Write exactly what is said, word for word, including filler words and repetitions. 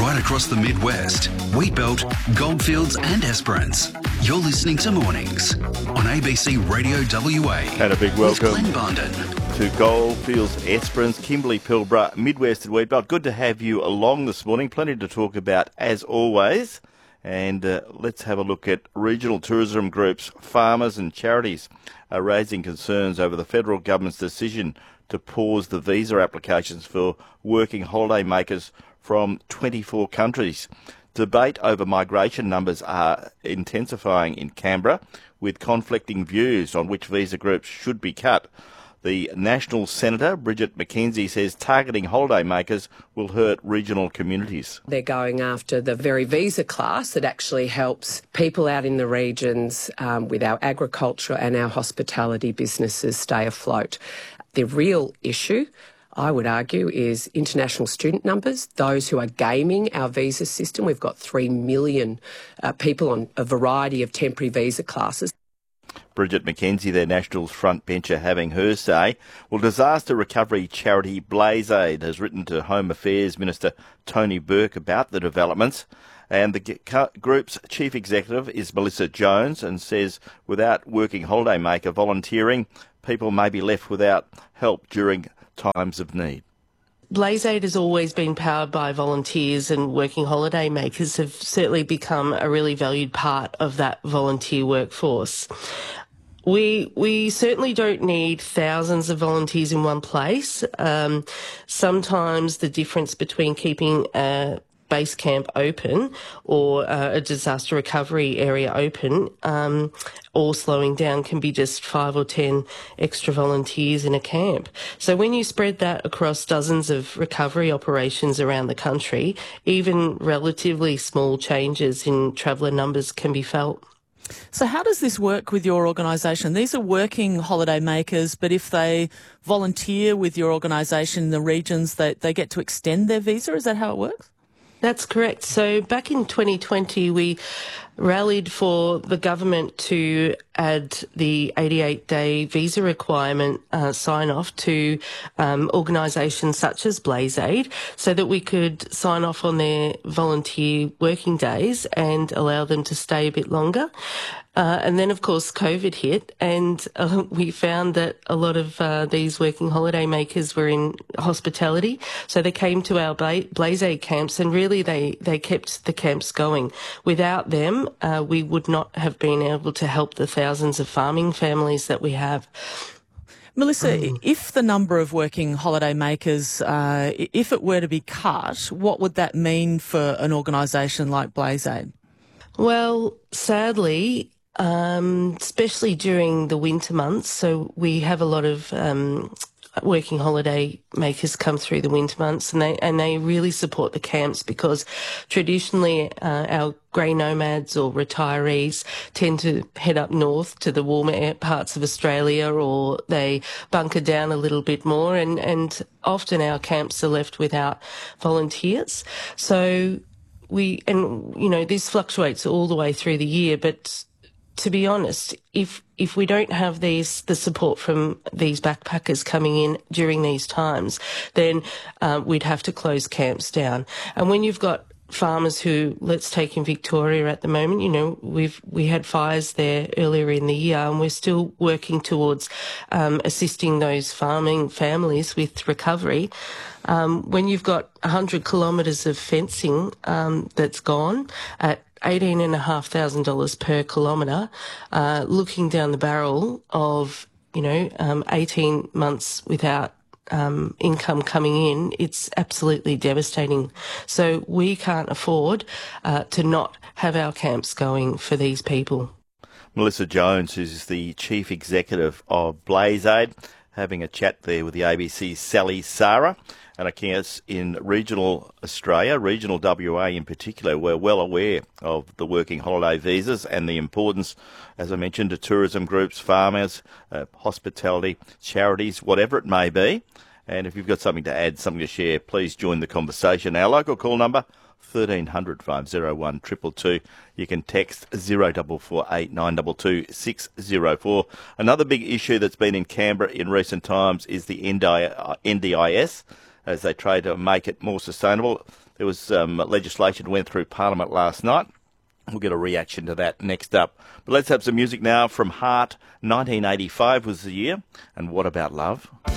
right across the Midwest, Wheatbelt, Goldfields and Esperance. You're listening to Mornings on A B C Radio W A. And a big welcome Glenn Barnden to Goldfields, Esperance, Kimberley, Pilbara, Midwest and Wheatbelt. Good to have you along this morning. Plenty to talk about as always. And uh, let's have a look at regional tourism groups. Farmers and charities are raising concerns over the federal government's decision to pause the visa applications for working holiday makers from twenty-four countries. Debate over migration numbers are intensifying in Canberra, with conflicting views on which visa groups should be cut. The National Senator, Bridget McKenzie, says targeting holiday makers will hurt regional communities. They're going after the very visa class that actually helps people out in the regions um, with our agriculture and our hospitality businesses stay afloat. The real issue, I would argue, is international student numbers, those who are gaming our visa system. We've got three million uh, people on a variety of temporary visa classes. Bridget McKenzie, their Nationals frontbencher, having her say. Well, disaster recovery charity Blaze Aid has written to Home Affairs Minister Tony Burke about the developments. And the group's chief executive is Melissa Jones and says without working holiday maker volunteering, people may be left without help during times of need. Blaze Aid has always been powered by volunteers, and working holiday makers have certainly become a really valued part of that volunteer workforce. We we certainly don't need thousands of volunteers in one place. Um, sometimes the difference between keeping a base camp open or uh, a disaster recovery area open um, or slowing down can be just five or ten extra volunteers in a camp. So when you spread that across dozens of recovery operations around the country, even relatively small changes in traveller numbers can be felt. So how does this work with your organisation? These are working holiday makers, but if they volunteer with your organisation in the regions, they, they get to extend their visa? Is that how it works? That's correct. So back in twenty twenty, we rallied for the government to add the eighty-eight day visa requirement uh, sign-off to um, organisations such as Blaze Aid so that we could sign off on their volunteer working days and allow them to stay a bit longer. Uh, and then, of course, COVID hit, and uh, we found that a lot of uh, these working holiday makers were in hospitality. So they came to our Bla- Blaze Aid camps, and really they, they kept the camps going. Without them, uh, we would not have been able to help the thousands of farming families that we have. Melissa, mm. if the number of working holiday makers, uh, if it were to be cut, what would that mean for an organisation like Blaze Aid? Well, sadly, Um, especially during the winter months. So we have a lot of um, working holiday makers come through the winter months, and they and they really support the camps because traditionally uh, our grey nomads or retirees tend to head up north to the warmer parts of Australia, or they bunker down a little bit more, and, and often our camps are left without volunteers. So we, and you know, this fluctuates all the way through the year, but to be honest, if if we don't have these the support from these backpackers coming in during these times, then um, we'd have to close camps down. And when you've got farmers who, let's take in Victoria at the moment, you know, we've we had fires there earlier in the year, and we're still working towards um, assisting those farming families with recovery. Um, when you've got one hundred kilometres of fencing um, that's gone at eighteen thousand five hundred dollars per kilometre, uh, looking down the barrel of, you know, um, eighteen months without um, income coming in, it's absolutely devastating. So we can't afford uh, to not have our camps going for these people. Melissa Jones, who's the Chief Executive of Blaze Aid, having a chat there with the A B C's Sally Sarah. And I guess in regional Australia, regional W A in particular, we're well aware of the working holiday visas and the importance, as I mentioned, to tourism groups, farmers, uh, hospitality, charities, whatever it may be. And if you've got something to add, something to share, please join the conversation. Our local call number, thirteen hundred, five oh one, two two two. You can text zero four four eight nine two two six zero four. Another big issue that's been in Canberra in recent times is the N D I S. as they try to make it more sustainable. There was um, legislation went through Parliament last night. We'll get a reaction to that next up. But let's have some music now from Heart. nineteen eighty-five was the year. And What About Love?